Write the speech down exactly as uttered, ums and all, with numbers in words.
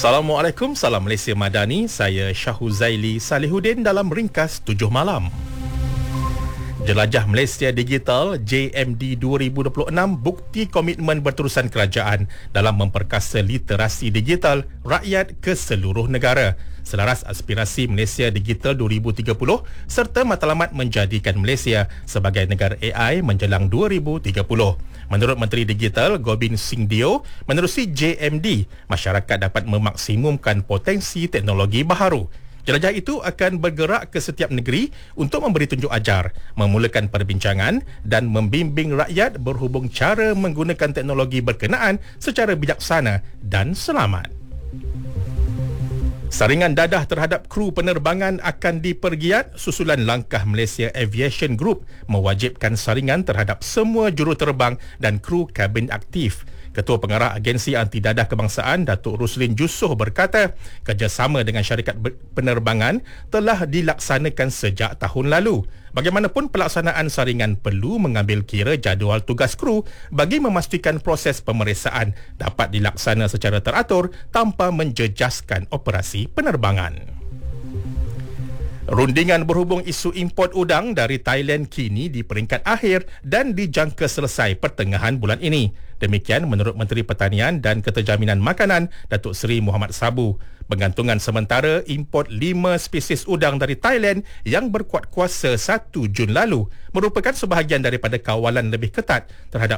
Assalamualaikum, salam Malaysia Madani. Saya Syahuzaili Salihuddin dalam ringkas tujuh malam. Jelajah Malaysia Digital J M D dua ribu dua puluh enam bukti komitmen berterusan kerajaan dalam memperkasa literasi digital rakyat ke seluruh negara selaras aspirasi Malaysia Digital dua ribu tiga puluh serta matlamat menjadikan Malaysia sebagai negara A I menjelang dua ribu tiga puluh. Menurut Menteri Digital Gobind Singh Dio, menerusi J M D, masyarakat dapat memaksimumkan potensi teknologi baharu. Jelajah itu akan bergerak ke setiap negeri untuk memberi tunjuk ajar, memulakan perbincangan dan membimbing rakyat berhubung cara menggunakan teknologi berkenaan secara bijaksana dan selamat. Saringan dadah terhadap kru penerbangan akan dipergiat susulan langkah Malaysia Aviation Group mewajibkan saringan terhadap semua juruterbang dan kru kabin aktif. Ketua Pengarah Agensi Anti Dadah Kebangsaan Datuk Ruslin Jusoh berkata, kerjasama dengan syarikat penerbangan telah dilaksanakan sejak tahun lalu. Bagaimanapun pelaksanaan saringan perlu mengambil kira jadual tugas kru bagi memastikan proses pemeriksaan dapat dilaksana secara teratur tanpa menjejaskan operasi penerbangan. Rundingan berhubung isu import udang dari Thailand kini di peringkat akhir dan dijangka selesai pertengahan bulan ini. Demikian menurut Menteri Pertanian dan Keterjaminan Makanan Datuk Seri Muhammad Sabu. Pengantungan sementara import lima spesies udang dari Thailand yang berkuat kuasa satu Jun lalu merupakan sebahagian daripada kawalan lebih ketat terhadap